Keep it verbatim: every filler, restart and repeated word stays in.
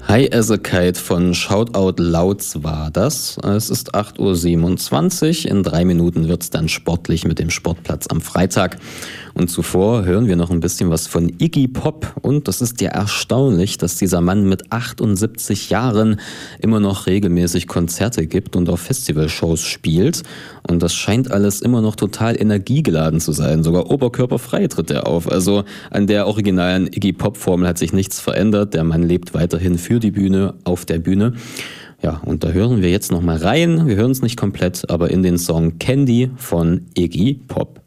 Hi as a Kite von Shoutout Louds war das. Es ist acht Uhr siebenundzwanzig. In drei Minuten wird's dann sportlich mit dem Sportplatz am Freitag. Und zuvor hören wir noch ein bisschen was von Iggy Pop. Und das ist ja erstaunlich, dass dieser Mann mit achtundsiebzig Jahren immer noch regelmäßig Konzerte gibt und auf Festivalshows spielt. Und das scheint alles immer noch total energiegeladen zu sein. Sogar oberkörperfrei tritt er auf. Also an der originalen Iggy Pop-Formel hat sich nichts verändert. Der Mann lebt weiterhin für die Bühne, auf der Bühne. Ja, und da hören wir jetzt noch mal rein. Wir hören es nicht komplett, aber in den Song Candy von Iggy Pop.